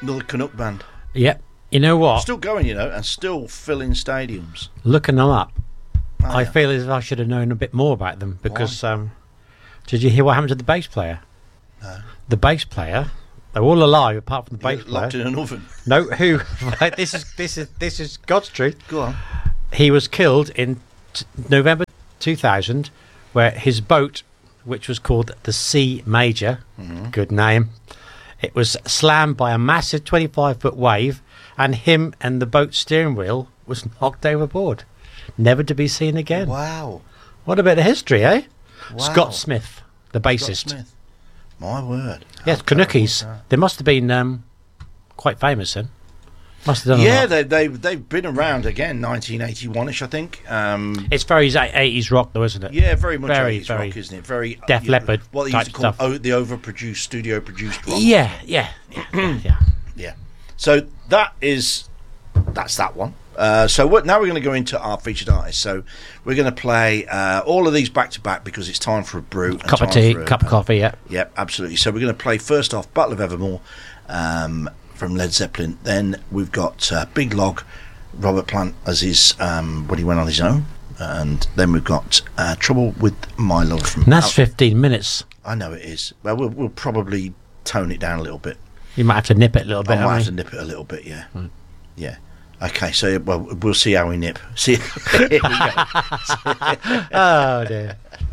Another Canuck band. Yep. You know what? Still going, and still filling stadiums. Looking them up, Oh, I yeah. feel as if I should have known a bit more about them because did you hear what happened to the bass player? No. The bass player, they're all alive apart from the bass player. Locked in an oven. No, who? Right, this is God's truth. Go on. He was killed in November 2000, where his boat, which was called the Sea Major, good name, it was slammed by a massive 25-foot wave, and him and the boat steering wheel was knocked overboard, never to be seen again. Wow. What a bit of history, eh? Wow. Scott Smith, the Scott bassist. Smith. My word. Yes, How terrible Canuckies. is that? They must have been quite famous then. Must have done a Yeah, lot. they've been around again, 1981ish, I think. It's very 80s rock, though, isn't it? Yeah, very much Very, 80s very rock, isn't it? Very Def Leppard what they type used to call stuff. the overproduced, studio-produced rock. Yeah. Yeah. So that's that one. So now we're going to go into our featured artists. So we're going to play all of these back to back because it's time for a brew. And Cup of time tea, for cup of coffee, yeah. Yep, absolutely. So we're going to play first off Battle of Evermore from Led Zeppelin. Then we've got Big Log, Robert Plant as his when he went on his own. And then we've got Trouble with My Love from... And that's 15 minutes. I know it is. Well, we'll probably tone it down a little bit. You might have to nip it a little bit. I might have to haven't nip it a little bit, yeah. Yeah. Okay, so we'll see how we nip. See, here we go. you? Oh, dear.